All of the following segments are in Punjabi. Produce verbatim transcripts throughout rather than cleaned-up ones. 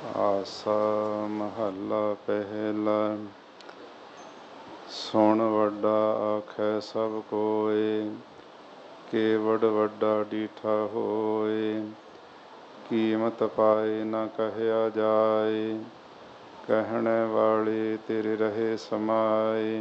ਆਸਾ ਮਹੱਲਾ ਪਹਿਲਾ। ਸੁਣ ਵੱਡਾ ਆਖੈ ਸਭ ਕੋਇ, ਕੇਵੜ ਵੱਡਾ ਡੀਠਾ ਹੋਇ। ਕੀਮਤ ਪਾਏ ਨਾ ਕਹਿਆ ਜਾਇ, ਕਹਿਣੇ ਵਾਲੇ ਤੇਰੇ ਰਹੇ ਸਮਾਏ।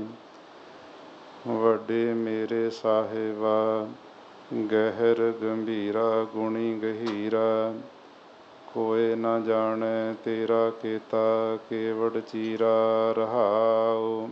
ਵੱਡੇ ਮੇਰੇ ਸਾਹਿਬਾ, ਗਹਿਰ ਗੰਭੀਰਾ ਗੁਣੀ ਗਹੀਰਾ। ਕੋਇ ਨਾ ਜਾਣੈ ਤੇਰਾ ਕੀਤਾ, ਕੇਵੜ ਚੀਰਾ ਰਹਾਉ।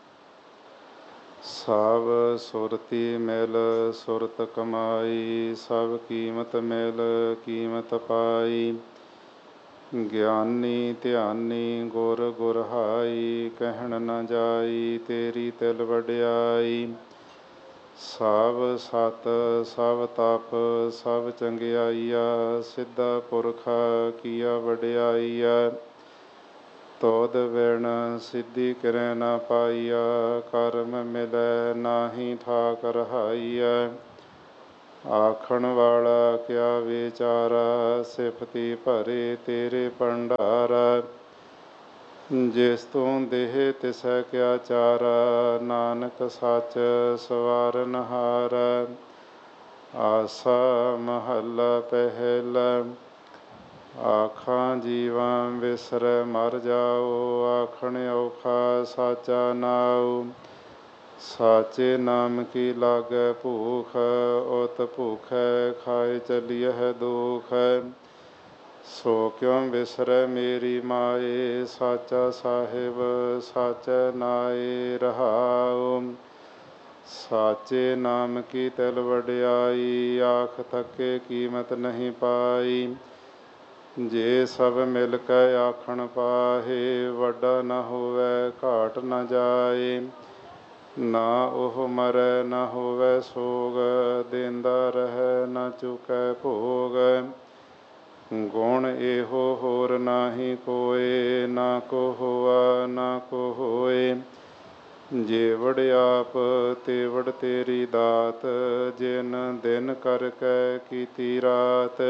ਸਭ ਸੁਰਤੀ ਮਿਲ ਸੁਰਤ ਕਮਾਈ, ਸਭ ਕੀਮਤ ਮਿਲ ਕੀਮਤ ਪਾਈ। ਗਿਆਨੀ ਧਿਆਨੀ ਗੁਰ ਗੁਰਹਾਈ, ਕਹਿਣ ਨਾ ਜਾਈ ਤੇਰੀ ਤਿਲ ਵਡਿਆਈ। ਸਭ ਸਤ ਸਭ ਤਪ ਸਭ ਚੰਗਿਆਈਆ, ਸਿੱਧਾ ਪੁਰਖਾ ਕੀਆ ਵਡਿਆਈਆ। ਤੁਧ ਬਿਨ ਸਿੱਧੀ ਕਿਰੈ ਨਾ ਪਾਈਆ, ਕਰਮ ਮਿਲੈ ਨਾਹੀ ਠਾਕ ਰਹਾਈਆ। ਆਖਣ ਵਾਲਾ ਕਿਆ ਵਿਚਾਰਾ, ਸਿਫਤੀ ਭਰੇ ਤੇਰੇ ਭੰਡਾਰਾ। ਜਿਸ ਤੂੰ ਦੇਹ ਤਿਸੈ ਕਿਆ ਚਾਰਾ, ਨਾਨਕ ਸੱਚ ਸਵਾਰਨਹਾਰਾ। ਆਸਾ ਮਹੱਲਾ ਪਹਿਲਾ। ਆਖਾਂ ਜੀਵਾਂ ਵਿਸਰੈ ਮਰ ਜਾਉ, ਆਖਣ ਔਖਾ ਸਾਚਾ ਨਾਉ। ਸਾਚੇ ਨਾਮ ਕੀ ਲਾਗੈ ਭੂਖ, ਉਤ ਭੂਖੈ ਖਾਇ ਚਲੀਅਹਿ ਦੁਖ। ਸੋ ਕਿਉ ਵਿਸਰੈ ਮੇਰੀ ਮਾਏ, ਸਾਚਾ ਸਾਹਿਬ ਸਾਚੈ ਨਾਏ ਰਹਾਉ। ਸਾਚੇ ਨਾਮ ਕੀ ਤਿਲ ਵਡਿਆਈ, ਆਖ ਥਕੇ ਕੀਮਤ ਨਹੀਂ ਪਾਈ। ਜੇ ਸਭ ਮਿਲ ਕੈ ਆਖਣ ਪਾਹੇ, ਵੱਡਾ ਨਾ ਹੋਵੈ ਘਾਟ ਨਾ ਜਾਏ। ਨਾ ਉਹ ਮਰੈ ਨਾ ਹੋਵੈ ਸੋਗ, ਦੇਂਦਾ ਰਹੈ ਨਾ ਚੁਕੈ ਭੋਗ। ਗੁਣ ਇਹੋ ਹੋਰ ਨਾਹੀ ਕੋਇ, ਨਾ ਕੋ ਹੋਆ ਨਾ ਕੋ ਹੋਇ। ਜੇਵੜ ਆਪ ਤੇਵੜ ਤੇਰੀ ਦਾਤ, ਜਿਨ ਦਿਨ ਕਰਕੇ ਕੀਤੀ ਰਾਤ।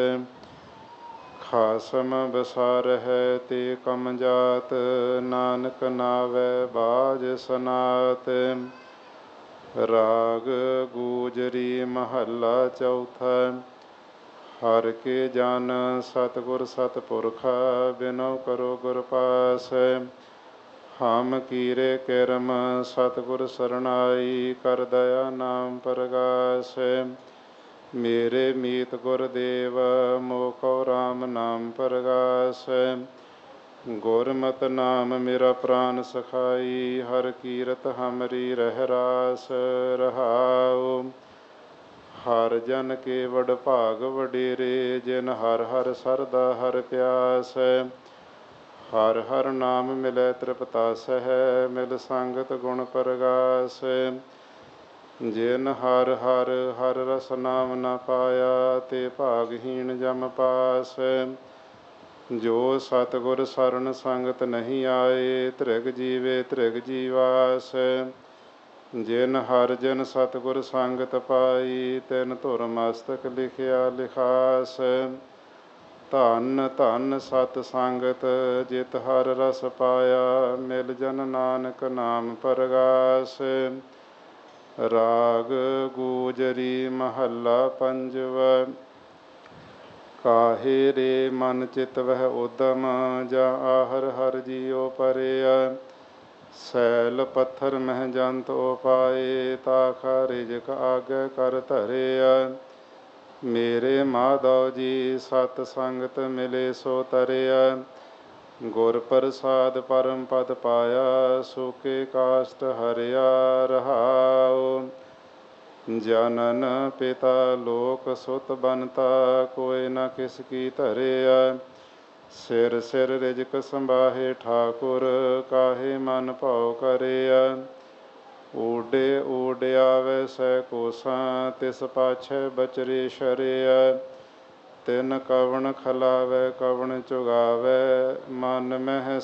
ਖਾਸਮ ਬਸਾਰਹਿ ਤੇ ਕਮ ਜਾਤ, ਨਾਨਕ ਨਾਵੈ ਬਾਝ ਸਨਾਤ। ਰਾਗ ਗੂਜਰੀ ਮਹੱਲਾ ਚੌਥਾ। ਹਰਿ ਕੇ ਜਨ ਸਤਿਗੁਰ ਸਤਿਪੁਰਖਾ, ਬਿਨਉ ਕਰੋ ਗੁਰ ਪਾਸ। ਹਮ ਕੀਰੇ ਕਿਰਮ ਸਤਿਗੁਰ ਸਰਣਾਈ, ਕਰ ਦਇਆ ਨਾਮ ਪਰਗਾਸ। ਮੇਰੇ ਮੀਤ ਗੁਰਦੇਵ, ਮੋਹ ਕਉ ਰਾਮ ਨਾਮ ਪਰਗਾਸ। ਗੁਰਮਤਿ ਨਾਮ ਮੇਰਾ ਪ੍ਰਾਨ ਸਖਾਈ, ਹਰਿ ਕੀਰਤ ਹਮਰੀ ਰਹਿ ਰਾਸ ਰਹਾਉ। ਹਰਿ ਜਨ ਕੇ ਵਡ ਭਾਗ ਵਡੇਰੇ, ਜਿਨ ਹਰਿ ਹਰਿ ਸਰਦਾ ਹਰਿ ਪਿਆਸ। ਹਰਿ ਹਰਿ ਨਾਮ ਮਿਲੈ ਤ੍ਰਿਪਤਾਸਹਿ, ਮਿਲ ਸੰਗਤ ਗੁਣ ਪਰਗਾਸ। ਜਿਨ ਹਰਿ ਹਰਿ ਹਰਿ ਰਸ ਨਾਮ ਨਾ ਪਾਇਆ, ਤੇ ਭਾਗਹੀਣ ਜਮ ਪਾਸ। ਜੋ ਸਤਿਗੁਰ ਸਰਣ ਸੰਗਤ ਨਹੀਂ ਆਏ, ਧ੍ਰਿਗ ਜੀਵੇ ਧ੍ਰਿਗ ਜੀਵਾਸ। ਜਿਨ ਹਰਿ ਜਿਨ ਸਤਿਗੁਰ ਸੰਗਤ ਪਾਈ, ਤਿਨ ਧੁਰ ਮਸਤਕ ਲਿਖਿਆ ਲਿਖਾਸ। ਧੰਨ ਧੰਨ ਸਤ ਸੰਗਤ ਜਿਤ ਹਰਿ ਰਸ ਪਾਇਆ, ਮਿਲ ਜਨ ਨਾਨਕ ਨਾਮ ਪਰਗਾਸ। ਰਾਗ ਗੂਜਰੀ ਮਹੱਲਾ ਪੰਜਵਾ। ਕਾਹੇ ਰੇ ਮਨ ਚਿਤ ਵਹਿ ਉਦਮ, ਜਾਂ ਆਹਰ ਹਰਿ ਜੀਉ ਪਰਿਆ। ਸੈਲ ਪੱਥਰ ਮਹਿ ਜੰਤ ਉਪਾਏ, ਤਾਖਾ ਰਿਜਕ ਆਗੇ ਕਰ ਧਰਿਆ। ਮੇਰੇ ਮਾਧੋ ਜੀ ਸਤ ਸੰਗਤ ਮਿਲੇ ਸੋ ਤਰਿਆ। ਗੁਰ ਪ੍ਰਸਾਦ ਪਰਮ ਪਦ ਪਾਇਆ, ਸੂਕੇ ਕਾਸ਼ਟ ਹਰਿਆ ਰਹਾਉ। ਜਨਨ ਪਿਤਾ ਲੋਕ ਸੁਤ ਬੰਤਾ, ਕੋਇ ਨਾ ਕਿਸ ਕੀ ਧਰਿਆ। ਸਿਰ ਸਿਰ ਰਿਜਕ ਸੰਬਾਹੇ ਠਾਕੁਰ, ਕਾਹੇ ਮਨ ਭਉ ਕਰਿਆ। ਊਡੇ ਊਡ ਆਵੈ ਸੈ ਕੋਸਾ, ਤਿਸ ਪਾਛੈ ਬਚਰੇ ਸ਼ਰਿਆ। ਤਿਨ ਕਵਣ ਖਲਾਵੈ ਕਵਣ ਚੁਗਾਵੈ, ਮਨ ਮਹਿ